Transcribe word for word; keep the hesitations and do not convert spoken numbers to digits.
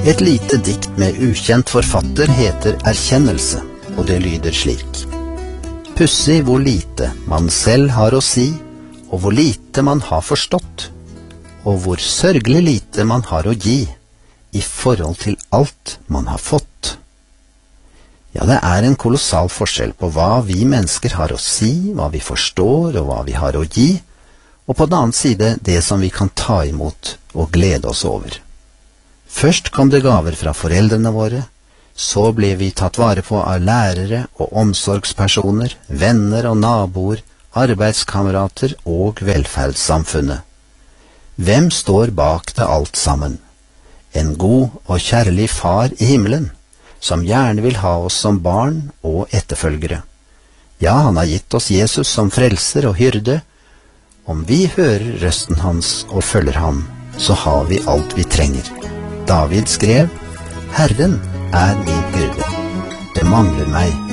Et lite dikt med ukjent forfatter heter Erkjennelse, og det lyder slik. Pussig hvor lite man selv har å si, og hvor lite man har forstått, og hvor sørgelig lite man har å gi, i forhold til alt man har fått. Ja, det er en kolossal forskjell på hva vi mennesker har å si, hva vi forstår og hva vi har å gi, og på den annen side det som vi kan ta imot og glede oss over. Først kom det gaver fra foreldrene våre, så ble vi tatt vare på av lærere og omsorgspersoner, venner og naboer, arbeidskamerater og velferdssamfunnet. Hvem står bak det alt sammen? En god og kjærlig far i himmelen, som gjerne vil ha oss som barn og etterfølgere. Ja, han har gitt oss Jesus som frelser og hyrde. Om vi hører røsten hans og følger ham, så har vi alt vi trenger. David skrev, Herren er min hyrde, det mangler meg